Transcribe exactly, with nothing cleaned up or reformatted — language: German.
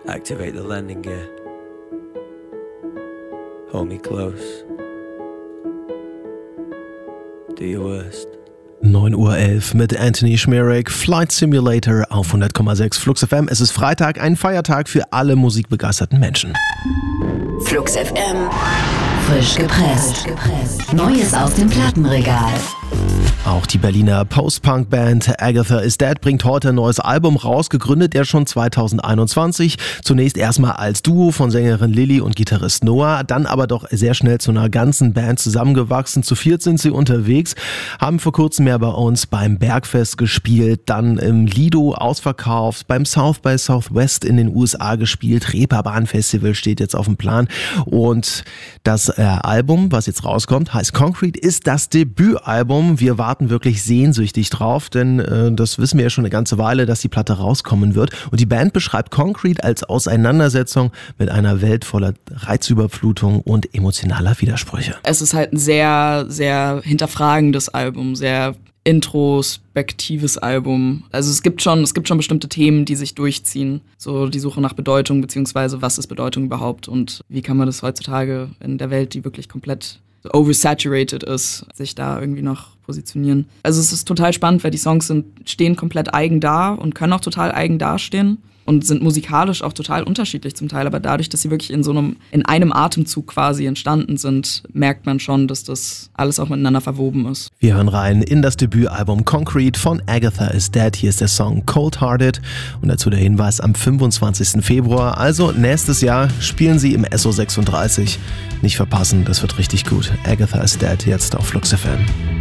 Activate the landing gear. Hold me close. Do your worst. neun Uhr elf mit Anthony Schmierek, Flight Simulator auf hundert Komma sechs Flux F M. Es ist Freitag, ein Feiertag für alle musikbegeisterten Menschen. Flux F M, frisch gepresst. Neues aus dem Plattenregal. Auch die Berliner Post-Punk-Band Agatha is Dead bringt heute ein neues Album raus, gegründet ja schon zweitausendeinundzwanzig. Zunächst erstmal als Duo von Sängerin Lilly und Gitarrist Noah, dann aber doch sehr schnell zu einer ganzen Band zusammengewachsen. Zu viert sind sie unterwegs, haben vor kurzem ja bei uns beim Bergfest gespielt, dann im Lido ausverkauft, beim South by Southwest in den U S A gespielt, Reeperbahn Festival steht jetzt auf dem Plan und das äh, Album, was jetzt rauskommt, heißt Concrete, ist das Debütalbum. Wir warten wirklich sehnsüchtig drauf, denn äh, das wissen wir ja schon eine ganze Weile, dass die Platte rauskommen wird. Und die Band beschreibt Concrete als Auseinandersetzung mit einer Welt voller Reizüberflutung und emotionaler Widersprüche. Es ist halt ein sehr, sehr hinterfragendes Album, sehr introspektives Album. Also es gibt schon, es gibt schon bestimmte Themen, die sich durchziehen. So die Suche nach Bedeutung, beziehungsweise was ist Bedeutung überhaupt und wie kann man das heutzutage in der Welt, die wirklich komplett oversaturated ist, sich da irgendwie noch positionieren. Also es ist total spannend, weil die Songs sind, stehen komplett eigen da und können auch total eigen dastehen und sind musikalisch auch total unterschiedlich zum Teil, aber dadurch, dass sie wirklich in so einem, in einem Atemzug quasi entstanden sind, merkt man schon, dass das alles auch miteinander verwoben ist. Wir hören rein in das Debütalbum Concrete von Agatha is Dead. Hier ist der Song Cold Hearted und dazu der Hinweis am fünfundzwanzigsten Februar, also nächstes Jahr, spielen sie im S O sechsunddreißig. Nicht verpassen, das wird richtig gut. Agatha is Dead jetzt auf Flux F M.